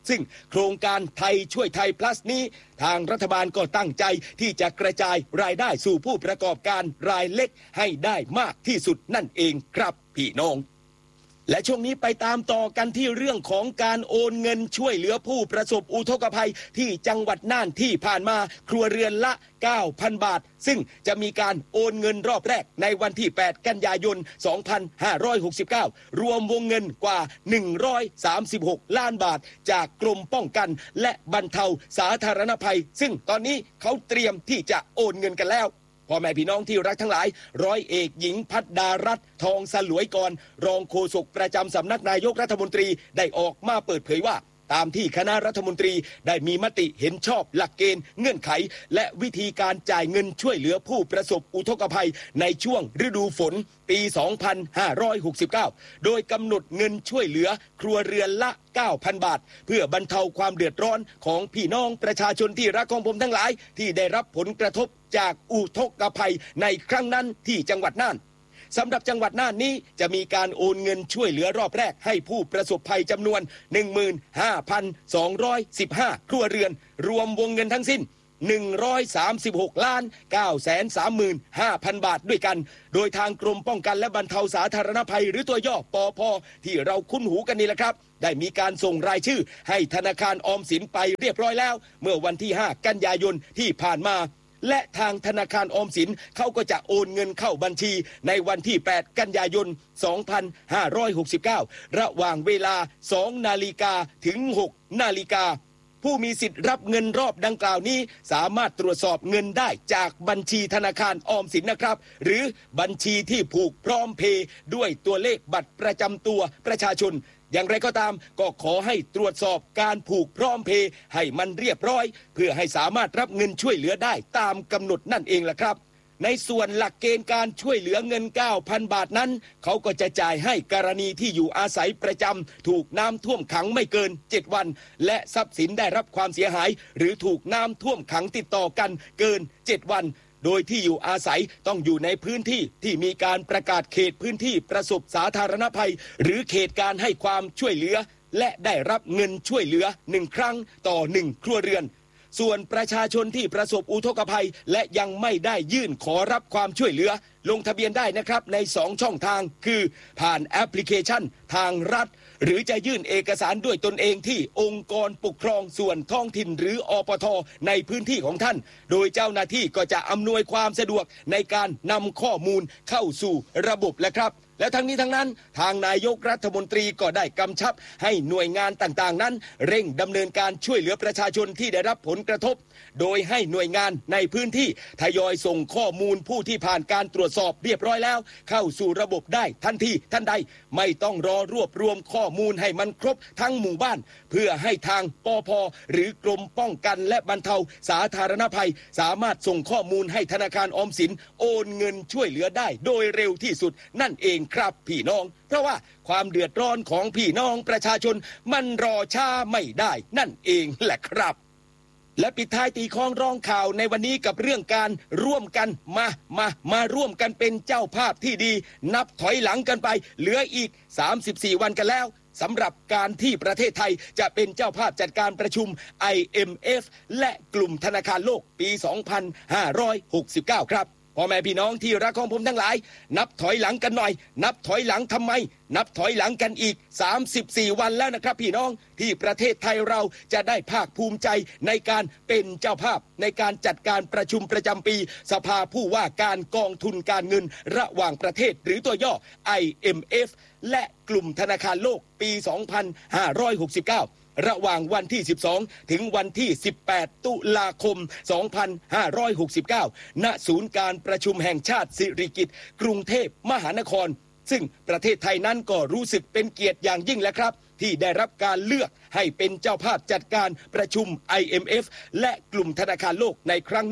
ซึ่งโครงการไทยช่วยไทย plus นี้ทางรัฐบาลก็ตั้งใจที่จะกระจายรายได้สู่ผู้ประกอบการรายเล็กให้ได้มากที่สุดนั่นเองครับพี่น้องและช่วงนี้ไปตามต่อกันที่เรื่องของการโอนเงินช่วยเหลือผู้ประสบอุทกภัยที่จังหวัดน่านที่ผ่านมาครัวเรือนละ เก้าพัน บาทซึ่งจะมีการโอนเงินรอบแรกในวันที่แปดกันยายนสองพันห้าร้อยหกสิบเก้ารวมวงเงินกว่าหนึ่งร้อยสามสิบหกล้านบาทจากกรมป้องกันและบรรเทาสาธารณภัยซึ่งตอนนี้เขาเตรียมที่จะโอนเงินกันแล้วพ่อแม่พี่น้องที่รักทั้งหลายร้อยเอกหญิงพัฒดารัตน์ทองสลวยกรรองโฆษกประจำสำนักนายกรัฐมนตรีได้ออกมาเปิดเผยว่าตามที่คณะรัฐมนตรีได้มีมติเห็นชอบหลักเกณฑ์เงื่อนไขและวิธีการจ่ายเงินช่วยเหลือผู้ประสบอุทกภัยในช่วงฤดูฝนปีสองพันห้าร้อยหกสิบเก้าโดยกำหนดเงินช่วยเหลือครัวเรือนละ เก้าพัน บาทเพื่อบรรเทาความเดือดร้อนของพี่น้องประชาชนที่รักของผมทั้งหลายที่ได้รับผลกระทบจากอุทกภัยในครั้งนั้นที่จังหวัดน่านสำหรับจังหวัดน่านนี้จะมีการโอนเงินช่วยเหลือรอบแรกให้ผู้ประสบภัยจำนวน หนึ่งหมื่นห้าพันสองร้อยสิบห้า ครัวเรือนรวมวงเงินทั้งสิ้น หนึ่งร้อยสามสิบหกล้านเก้าแสนสามหมื่นห้าพัน บาทด้วยกันโดยทางกรมป้องกันและบรรเทาสาธารณภัยหรือตัวย่อปอพที่เราคุ้นหูกันนี่แหละครับได้มีการส่งรายชื่อให้ธนาคารออมสินไปเรียบร้อยแล้วเมื่อวันที่ห้ากันยายนที่ผ่านมาและทางธนาคารออมสินเขาก็จะโอนเงินเข้าบัญชีในวันที่แปดกันยายนสองพันห้าร้อยหกสิบเก้าระหว่างเวลาสองนาฬิกาถึงหกนาฬิกาผู้มีสิทธิ์รับเงินรอบดังกล่าวนี้สามารถตรวจสอบเงินได้จากบัญชีธนาคารออมสินนะครับหรือบัญชีที่ผูกพร้อมเพย์ด้วยตัวเลขบัตรประจำตัวประชาชนอย่างไรก็ตามก็ขอให้ตรวจสอบการผูกพร้อมเพย์ให้มันเรียบร้อยเพื่อให้สามารถรับเงินช่วยเหลือได้ตามกำหนดนั่นเองล่ะครับในส่วนหลักเกณฑ์การช่วยเหลือเงิน เก้าพัน บาทนั้นเขาก็จะจ่ายให้กรณีที่อยู่อาศัยประจำถูกน้ำท่วมขังไม่เกินเจ็ดวันและทรัพย์สินได้รับความเสียหายหรือถูกน้ำท่วมขังติดต่อกันเกินเจ็ดวันโดยที่อยู่อาศัยต้องอยู่ในพื้นที่ที่มีการประกาศเขตพื้นที่ประสบสาธารณภัยหรือเขตการให้ความช่วยเหลือและได้รับเงินช่วยเหลือหนึ่งครั้งต่อหนึ่งครัวเรือนส่วนประชาชนที่ประสบอุทกภัยและยังไม่ได้ยื่นขอรับความช่วยเหลือลงทะเบียนได้นะครับในสองช่องทางคือผ่านแอปพลิเคชันทางรัฐหรือจะยื่นเอกสารด้วยตนเองที่องค์กรปกครองส่วนท้องถิ่นหรืออปท.ในพื้นที่ของท่านโดยเจ้าหน้าที่ก็จะอำนวยความสะดวกในการนำข้อมูลเข้าสู่ระบบและครับและทั้งนี้ทั้งนั้นทางนายกรัฐมนตรีก็ได้กำชับให้หน่วยงานต่างๆนั้นเร่งดำเนินการช่วยเหลือประชาชนที่ได้รับผลกระทบโดยให้หน่วยงานในพื้นที่ทยอยส่งข้อมูลผู้ที่ผ่านการตรวจสอบเรียบร้อยแล้วเข้าสู่ระบบได้ทันทีทันใดไม่ต้องรอรวบรวมข้อมูลให้มันครบทั้งหมู่บ้านเพื่อให้ทางปภ.หรือกรมป้องกันและบรรเทาสาธารณภัยสามารถส่งข้อมูลให้ธนาคารออมสินโอนเงินช่วยเหลือได้โดยเร็วที่สุดนั่นเองครับพี่น้องเพราะว่าความเดือดร้อนของพี่น้องประชาชนมันรอช้าไม่ได้นั่นเองแหละครับและปิดท้ายตีคล้องร้องข่าวในวันนี้กับเรื่องการร่วมกันมามามาร่วมกันเป็นเจ้าภาพที่ดีนับถอยหลังกันไปเหลืออีกสามสิบสี่วันกันแล้วสำหรับการที่ประเทศไทยจะเป็นเจ้าภาพจัดการประชุม ไอ เอ็ม เอฟ และกลุ่มธนาคารโลกปีสองพันห้าร้อยหกสิบเก้าครับพ่อแม่พี่น้องที่รักของผมทั้งหลายนับถอยหลังกันหน่อยนับถอยหลังทำไมนับถอยหลังกันอีกสามสิบสี่วันแล้วนะครับพี่น้องที่ประเทศไทยเราจะได้ภาคภูมิใจในการเป็นเจ้าภาพในการจัดการประชุมประจำปีสภาผู้ว่าการกองทุนการเงินระหว่างประเทศหรือตัวย่อ ไอ เอ็ม เอฟ และกลุ่มธนาคารโลกปีสองพันห้าร้อยหกสิบเก้าระหว่างวันที่สิบสองถึงวันที่สิบแปดตุลาคมสองพันห้าร้อยหกสิบเก้าณศูนย์การประชุมแห่งชาติสิริกิติ์กรุงเทพมหานครซึ่งประเทศไทยนั้นก็รู้สึกเป็นเกียรติอย่างยิ่งแล้วครับที่ได้รับการเลือกให้เป็นเจ้าภาพจัดการประชุม ไอ เอ็ม เอฟ และกลุ่มธนาคารโลกในครั้งนี้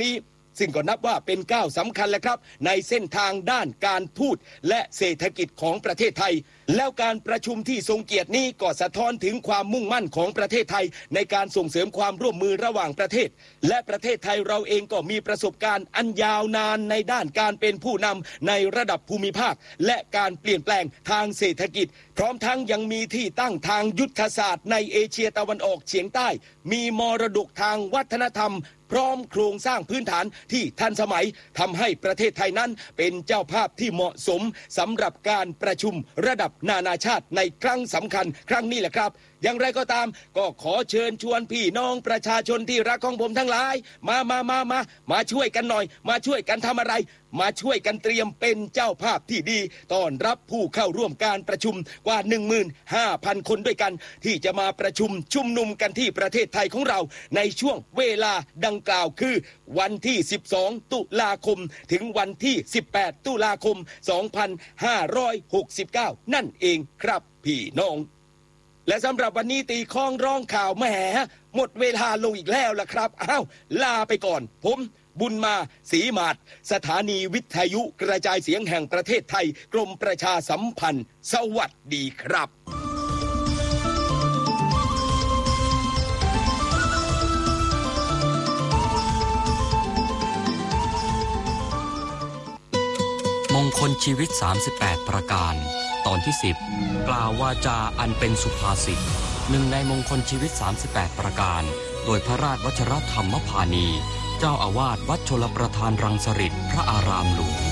ซึ่งก็นับว่าเป็นก้าวสำคัญแหละครับในเส้นทางด้านการทูตและเศรษฐกิจของประเทศไทยแล้วการประชุมที่ทรงเกียรตินี้ก็สะท้อนถึงความมุ่งมั่นของประเทศไทยในการส่งเสริมความร่วมมือระหว่างประเทศและประเทศไทยเราเองก็มีประสบการณ์อันยาวนานในด้านการเป็นผู้นำในระดับภูมิภาคและการเปลี่ยนแปลงทางเศรษฐกิจพร้อมทั้งยังมีที่ตั้งทางยุทธศาสตร์ในเอเชียตะวันออกเฉียงใต้มีมรดกทางวัฒนธรรมพร้อมโครงสร้างพื้นฐานที่ทันสมัยทำให้ประเทศไทยนั้นเป็นเจ้าภาพที่เหมาะสมสำหรับการประชุมระดับนานาชาติในครั้งสำคัญครั้งนี้แหละครับอย่างไรก็ตามก็ขอเชิญชวนพี่น้องประชาชนที่รักของผมทั้งหลายมามามามามาช่วยกันหน่อยมาช่วยกันทำอะไรมาช่วยกันเตรียมเป็นเจ้าภาพที่ดีต้อนรับผู้เข้าร่วมการประชุมกว่า หนึ่งหมื่นห้าพัน คนด้วยกันที่จะมาประชุมชุมนุมกันที่ประเทศไทยของเราในช่วงเวลาดังกล่าวคือวันที่สิบสองตุลาคมถึงวันที่สิบแปดตุลาคมสองพันห้าร้อยหกสิบเก้านั่นเองครับพี่น้องและสำหรับวันนี้ตีข้องร้องข่าวแหมหมดเวลาลงอีกแล้วล่ะครับอ้าวลาไปก่อนผมบุญมาศรีมาศสถานีวิทยุกระจายเสียงแห่งประเทศไทยกรมประชาสัมพันธ์สวัสดีครับ
มงคลชีวิตสามสิบแปดประการตอนที่สิบกล่าววาจาอันเป็นสุภาษิตหนึ่งในมงคลชีวิตสามสิบแปดประการโดยพระราชวชรธรรมพานีเจ้าอาวาสวัดชลประทานรังสฤษพระอารามหลวง